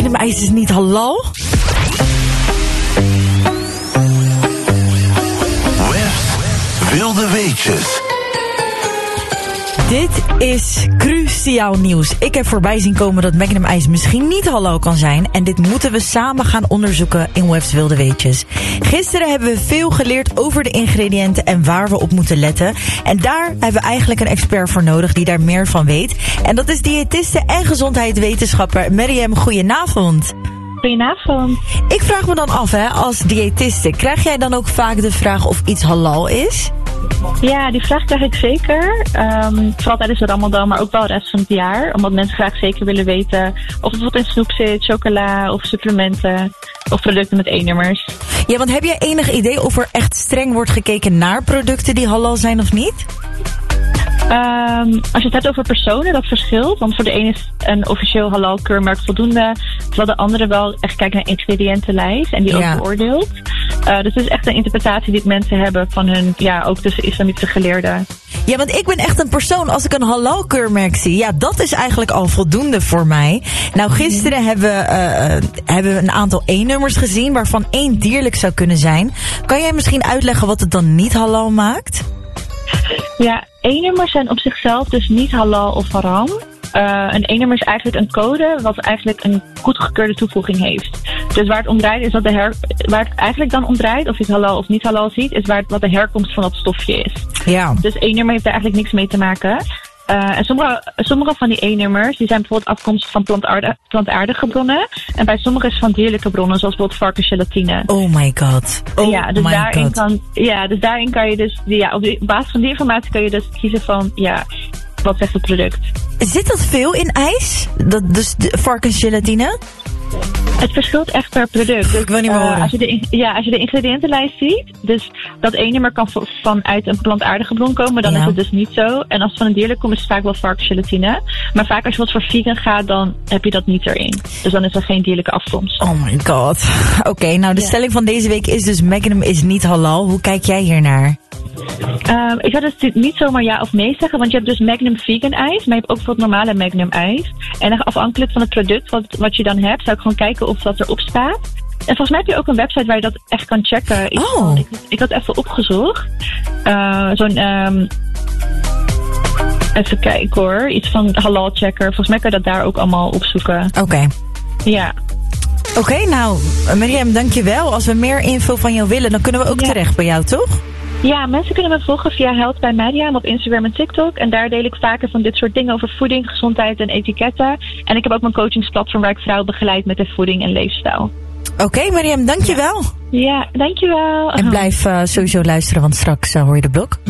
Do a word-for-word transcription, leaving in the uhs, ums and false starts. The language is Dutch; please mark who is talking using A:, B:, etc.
A: Magnum ijs is niet halal?
B: West Wilde Weetjes.
A: Dit is cruciaal nieuws. Ik heb voorbij zien komen dat Magnum ijs misschien niet halal kan zijn. En dit moeten we samen gaan onderzoeken in Web's Wilde Weetjes. Gisteren hebben we veel geleerd over de ingrediënten en waar we op moeten letten. En daar hebben we eigenlijk een expert voor nodig die daar meer van weet. En dat is diëtiste en gezondheidswetenschapper Maryam. Goedenavond.
C: Goedenavond.
A: Ik vraag me dan af, hè, als diëtiste, krijg jij dan ook vaak de vraag of iets halal is?
C: Ja, die vraag krijg ik zeker. Um, vooral tijdens de Ramadan, maar ook wel de rest van het jaar. Omdat mensen graag zeker willen weten of het bijvoorbeeld in snoep zit, chocola of supplementen of producten met E-nummers.
A: Ja, want heb jij enig idee of er echt streng wordt gekeken naar producten die halal zijn of niet?
C: Um, als je het hebt over personen, dat verschilt. Want voor de ene is een officieel halal keurmerk voldoende. Terwijl de andere wel echt kijkt naar ingrediëntenlijst en die
A: Ja.
C: ook beoordeelt. Uh, dus het is echt een interpretatie die mensen hebben van hun, ja, ook tussen islamitische geleerden.
A: Ja, want ik ben echt een persoon, als ik een halal keurmerk zie, ja, dat is eigenlijk al voldoende voor mij. Nou, gisteren mm-hmm. hebben, we, uh, hebben we een aantal E-nummers gezien, waarvan één dierlijk zou kunnen zijn. Kan jij misschien uitleggen wat het dan niet halal maakt?
C: Ja, E-nummers zijn op zichzelf dus niet halal of haram. Uh, een E-nummer is eigenlijk een code wat eigenlijk een goedgekeurde toevoeging heeft. Dus waar het om draait is dat de her- waar het eigenlijk dan om draait, of je het halal of niet halal ziet, is waar het, wat de herkomst van dat stofje is.
A: Ja.
C: Dus E-nummer heeft daar eigenlijk niks mee te maken. Uh, en sommige, sommige van die E-nummers die zijn bijvoorbeeld afkomstig van plantaardige, plantaardige bronnen. En bij sommige is van dierlijke bronnen, zoals bijvoorbeeld varkensgelatine.
A: Oh my god. Oh
C: ja, dus
A: my
C: daarin
A: god.
C: Kan, ja, dus daarin kan je dus, ja, op, die, op basis van die informatie kan je dus kiezen van, ja, wat zegt het product.
A: Zit dat veel in ijs? Dat, dus de varkensgelatine?
C: Het verschilt echt per product. Dus,
A: ik wil niet meer
C: uh,
A: horen.
C: Als je, de, ja, als je de ingrediëntenlijst ziet, dus dat E-nummer kan v- vanuit een plantaardige bron komen, dan
A: ja.
C: is het dus niet zo. En als het van een dierlijk komt, is het vaak wel varkensgelatine. Maar vaak als je wat voor vegan gaat, dan heb je dat niet erin. Dus dan is er geen dierlijke afkomst.
A: Oh my god. Oké, okay, nou de
C: ja.
A: stelling van deze week is dus Magnum is niet halal. Hoe kijk jij hiernaar?
C: Uh, ik zou dus niet zomaar ja of nee zeggen, want je hebt dus Magnum vegan ijs, maar je hebt ook bijvoorbeeld normale Magnum ijs. En dan afhankelijk van het product wat, wat je dan hebt, zou ik gewoon kijken of dat erop staat. En volgens mij heb je ook een website waar je dat echt kan checken. Ik,
A: oh.
C: ik, ik had even opgezocht. Uh, zo'n, um, even kijken hoor, iets van halal checker. Volgens mij kan je dat daar ook allemaal opzoeken.
A: Oké. Okay.
C: Ja.
A: Oké, okay, nou, Maryam, dankjewel. Als we meer info van jou willen, dan kunnen we ook ja. terecht bij jou, toch?
C: Ja, mensen kunnen me volgen via Health by Maryam op Instagram en TikTok. En daar deel ik vaker van dit soort dingen over voeding, gezondheid en etiketten. En ik heb ook mijn coachingsplatform waar ik vrouwen begeleid met de voeding en leefstijl.
A: Oké, okay, Maryam, dankjewel.
C: Ja, dankjewel.
A: En blijf uh, sowieso luisteren, want straks uh, hoor je de blog.